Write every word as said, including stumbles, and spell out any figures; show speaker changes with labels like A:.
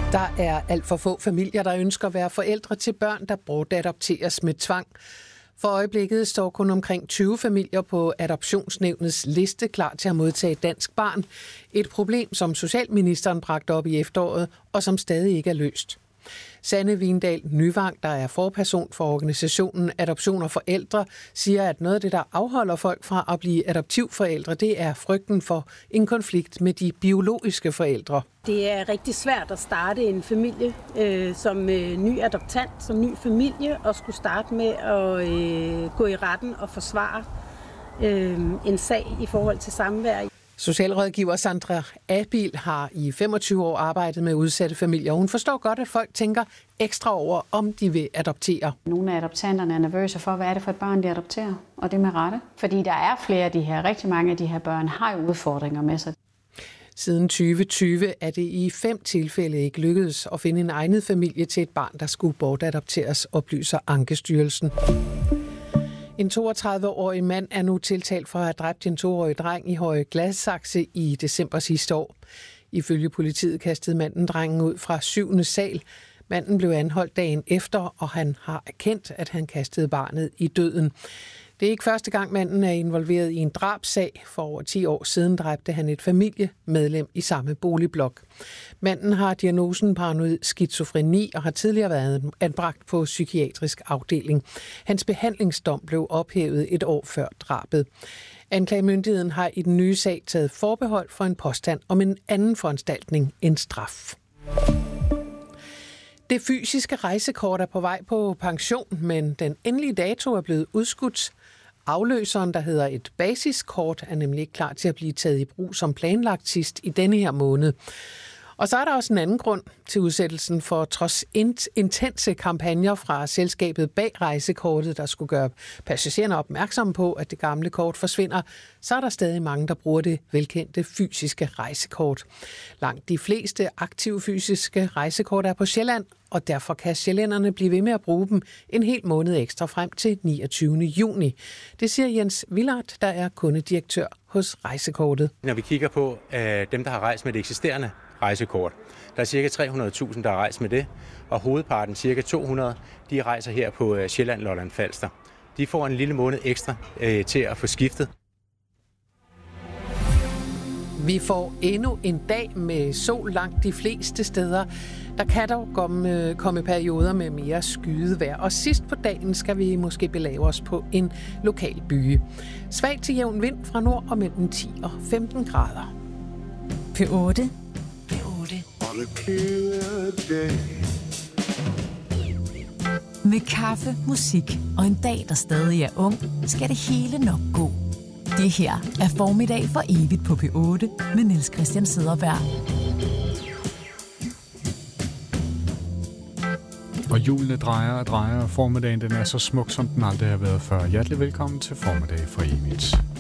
A: Der er alt for få familier, der ønsker at være forældre til børn, der bortadopteres med tvang. For øjeblikket står kun omkring tyve familier på Adoptionsnævnets liste klar til at modtage et dansk barn. Et problem, som socialministeren bragte op i efteråret, og som stadig ikke er løst. Sanne Vindal Nyvang, der er forperson for organisationen Adoption og Forældre, siger, at noget af det, der afholder folk fra at blive adoptivforældre, det er frygten for en konflikt med de biologiske forældre.
B: Det er rigtig svært at starte en familie øh, som øh, ny adoptant, som ny familie, og skulle starte med at øh, gå i retten og forsvare øh, en sag i forhold til samvær.
A: Socialrådgiver Sandra Abil har i femogtyve år arbejdet med udsatte familier. Hun forstår godt, at folk tænker ekstra over, om de vil adoptere.
C: Nogle af adoptanterne er nervøse for, hvad er det for et barn, de adopterer, og det med rette. Fordi der er flere af de her, rigtig mange af de her børn har jo udfordringer med sig.
A: Siden tyve tyve er det i fem tilfælde ikke lykkedes at finde en egnet familie til et barn, der skulle bortadopteres, oplyser Ankestyrelsen. En toogtredive-årig mand er nu tiltalt for at have dræbt en toårig dreng i Høje Gladsaxe i december sidste år. Ifølge politiet kastede manden drengen ud fra syvende sal. Manden blev anholdt dagen efter, og han har erkendt, at han kastede barnet i døden. Det er ikke første gang, manden er involveret i en drabssag. For over ti år siden dræbte han et familiemedlem i samme boligblok. Manden har diagnosen paranoid skizofreni og har tidligere været anbragt på psykiatrisk afdeling. Hans behandlingsdom blev ophævet et år før drabet. Anklagemyndigheden har i den nye sag taget forbehold for en påstand om en anden foranstaltning end straf. Det fysiske rejsekort er på vej på pension, men den endelige dato er blevet udskudt. Afløseren, der hedder et basiskort, er nemlig ikke klar til at blive taget i brug som planlagt sidst i denne her måned. Og så er der også en anden grund til udsættelsen, for trods intense kampagner fra selskabet bag rejsekortet, der skulle gøre passagererne opmærksomme på, at det gamle kort forsvinder, så er der stadig mange, der bruger det velkendte fysiske rejsekort. Langt de fleste aktive fysiske rejsekort er på Sjælland, og derfor kan sjællænderne blive ved med at bruge dem en hel måned ekstra frem til niogtyvende juni. Det siger Jens Villard, der er kundedirektør hos Rejsekortet.
D: Når vi kigger på øh, dem, der har rejst med det eksisterende rejsekort, der er cirka tre hundrede tusind, der har rejst med det, og hovedparten, cirka to hundrede, de rejser her på øh, Sjælland, Lolland Falster. De får en lille måned ekstra øh, til at få skiftet.
A: Vi får endnu en dag med sol langt de fleste steder. Der kan dog komme, komme perioder med mere skydevejr, og sidst på dagen skal vi måske belave os på en lokal byge. Svag til jævn vind fra nord og mellem ti og femten grader.
E: P otte.
A: P otte.
E: Med kaffe, musik og en dag, der stadig er ung, skal det hele nok gå. Det her er Formiddag for evigt på P otte med Niels Christian Cederberg.
F: Og hjulene drejer og drejer, og formiddagen den er så smuk, som den aldrig har været før. Hjertelig velkommen til Formiddag for evigt.